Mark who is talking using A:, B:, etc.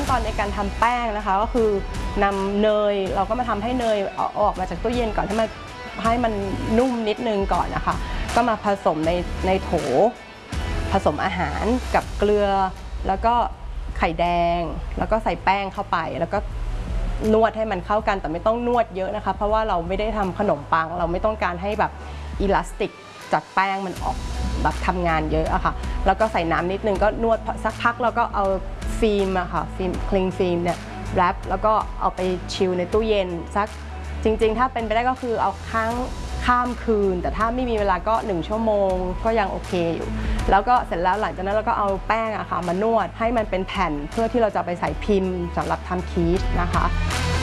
A: ตอนในการทำแป้งนะคะก็คือนำเนยเราก็มาทำให้เนยออกมาจากตู้เย็นก่อนให้มันนุ่มนิดนึงก่อนนะคะก็มาผสมในโถผสมอาหารกับเกลือแล้วก็ไข่แดงแล้วก็ใส่แป้งเข้าไปแล้วก็นวดให้มันเข้ากันแต่ไม่ต้องนวดเยอะนะคะเพราะว่าเราไม่ได้ทำขนมปังเราไม่ต้องการให้แบบอิลาสติกจากแป้งมันออกแบบทำงานเยอะอะค่ะแล้วก็ใส่น้ำนิดนึงก็นวดสักพักแล้วก็เอาฟิล์มอะค่ะฟิล์มคลิงฟิล์มเนี่ยแรปแล้วก็เอาไปชิลในตู้เย็นสักจริงๆถ้าเป็นไปได้ก็คือเอาข้ามคืนแต่ถ้าไม่มีเวลาก็1 ชั่วโมงก็ยังโอเคอยู่แล้วก็เสร็จแล้วหลังจากนั้นเราก็เอาแป้งอะค่ะมานวดให้มันเป็นแผ่นเพื่อที่เราจะไปใส่พิมพ์สำหรับทำคีสนะคะ